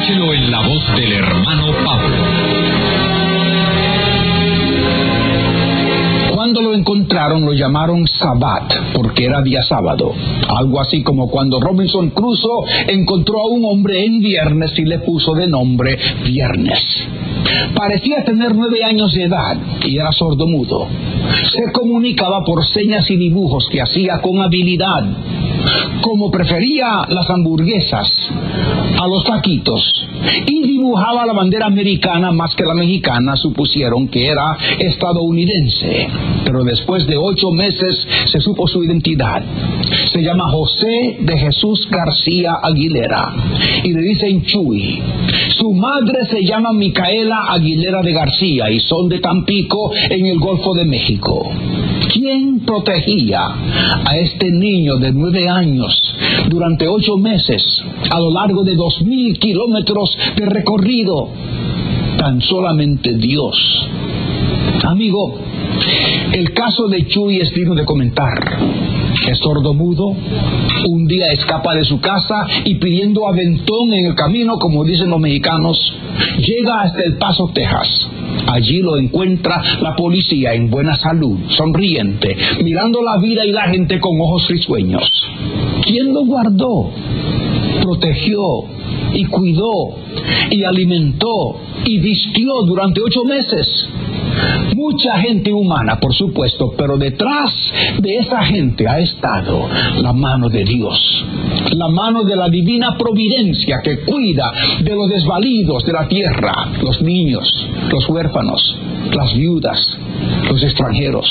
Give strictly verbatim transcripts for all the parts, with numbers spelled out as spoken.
Escúchelo en la voz del hermano Pablo. Cuando lo encontraron lo llamaron Sabbat, porque era día sábado. Algo así como cuando Robinson Crusoe encontró a un hombre en viernes y le puso de nombre Viernes. Parecía tener nueve años de edad y era sordomudo. Se comunicaba por señas y dibujos que hacía con habilidad. Como prefería las hamburguesas a los taquitos y dibujaba la bandera americana más que la mexicana, supusieron que era estadounidense. Pero después de ocho meses se supo su identidad. Se llama José de Jesús García Aguilera y le dicen Chuy. Su madre se llama Micaela Aguilera de García y son de Tampico, en el Golfo de México. ¿Quién protegía a este niño de nueve años durante ocho meses a lo largo de dos mil kilómetros de recorrido? Tan solamente Dios. Amigo, el caso de Chuy es digno de comentar. Es sordomudo, un día escapa de su casa y pidiendo aventón en el camino, como dicen los mexicanos, llega hasta El Paso, Texas. Allí lo encuentra la policía en buena salud, sonriente, mirando la vida y la gente con ojos risueños. ¿Quién lo guardó, protegió y cuidó y alimentó y vistió durante ocho meses? Mucha gente humana, por supuesto, pero detrás de esa gente ha estado la mano de Dios, la mano de la divina providencia que cuida de los desvalidos de la tierra, los niños, los huérfanos, las viudas, los extranjeros.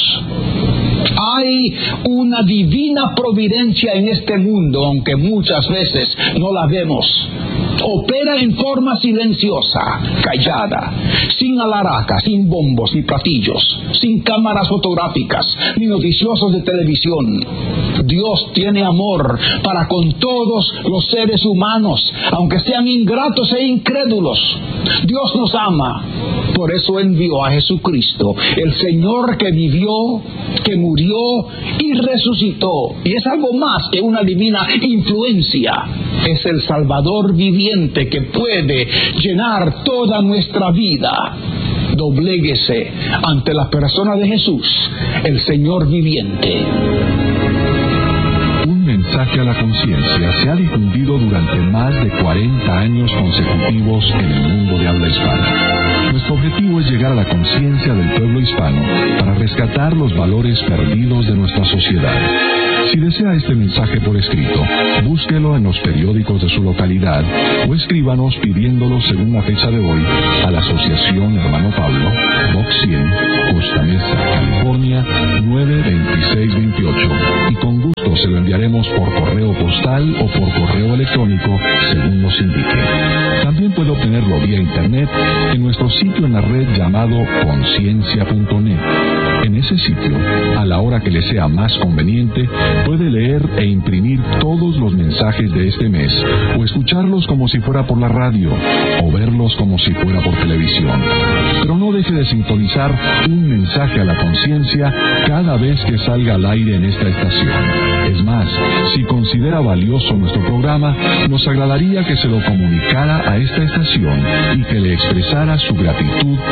Hay una divina providencia en este mundo, aunque muchas veces no la vemos. Opera en forma silenciosa, callada, sin alaraca, sin bombos ni platillos, sin cámaras fotográficas ni noticiosos de televisión. Dios tiene amor para con todos los seres humanos, aunque sean ingratos e incrédulos. Dios nos ama. Por eso envió a Jesucristo, el Señor que vivió, que murió y resucitó. Y es algo más que una divina influencia. Es el Salvador viviente que puede llenar toda nuestra vida. Dobléguese ante la persona de Jesús, el Señor viviente. Un mensaje a la conciencia se ha difundido durante más de cuarenta años consecutivos en el mundo de habla hispana. Nuestro objetivo es llegar a la conciencia del pueblo hispano para rescatar los valores perdidos de nuestra sociedad. Si desea este mensaje por escrito, búsquelo en los periódicos de su localidad o escríbanos pidiéndolo según la fecha de hoy a la Asociación Hermano Pablo, Box cien, Costa Mesa, California, nueve veintiséis veintiocho, y con gusto se lo enviaremos por correo postal o por correo electrónico según nos indique. También puede obtenerlo vía internet en nuestro sitio en la red llamado conciencia punto net. En ese sitio, a la hora que le sea más conveniente, puede leer e imprimir todos los mensajes de este mes, o escucharlos como si fuera por la radio, o verlos como si fuera por televisión. Pero no deje de sintonizar un mensaje a la conciencia cada vez que salga al aire en esta estación. Es más, si considera valioso nuestro programa, nos agradaría que se lo comunicara a esta estación y que le expresara su gratitud